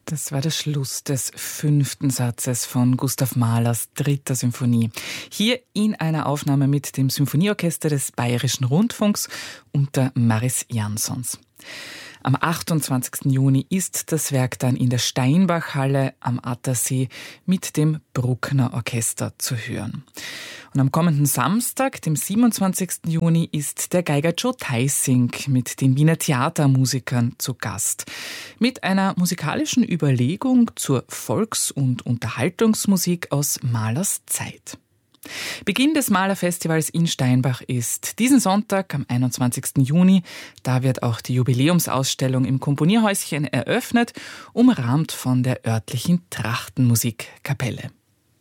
Das war der Schluss des 5. Satzes von Gustav Mahlers 3. Symphonie. Hier in einer Aufnahme mit dem Symphonieorchester des Bayerischen Rundfunks unter Maris Jansons. Am 28. Juni ist das Werk dann in der Steinbachhalle am Attersee mit dem Bruckner Orchester zu hören. Und am kommenden Samstag, dem 27. Juni, ist der Geiger Joe Theissing mit den Wiener Theatermusikern zu Gast. Mit einer musikalischen Überlegung zur Volks- und Unterhaltungsmusik aus Mahlers Zeit. Beginn des Malerfestivals in Steinbach ist diesen Sonntag am 21. Juni. Da wird auch die Jubiläumsausstellung im Komponierhäuschen eröffnet, umrahmt von der örtlichen Trachtenmusikkapelle.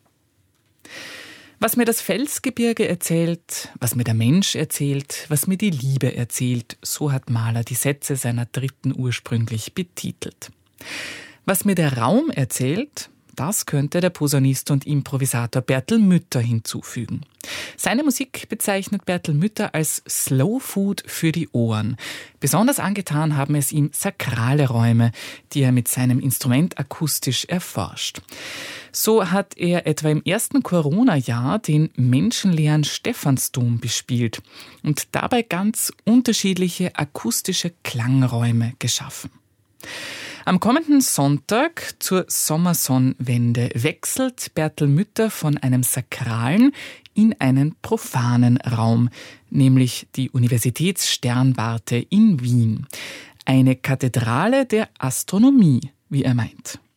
Was mir das Felsgebirge erzählt, was mir der Mensch erzählt, was mir die Liebe erzählt, so hat Mahler die Sätze seiner 3. ursprünglich betitelt. Was mir der Raum erzählt, das könnte der Posaunist und Improvisator Bertel Mütter hinzufügen. Seine Musik bezeichnet Bertel Mütter als Slow Food für die Ohren. Besonders angetan haben es ihm sakrale Räume, die er mit seinem Instrument akustisch erforscht. So hat er etwa im ersten Corona-Jahr den menschenleeren Stephansdom bespielt und dabei ganz unterschiedliche akustische Klangräume geschaffen. Am kommenden Sonntag zur Sommersonnenwende wechselt Bertel Mütter von einem sakralen in einen profanen Raum, nämlich die Universitätssternwarte in Wien. Eine Kathedrale der Astronomie, wie er meint.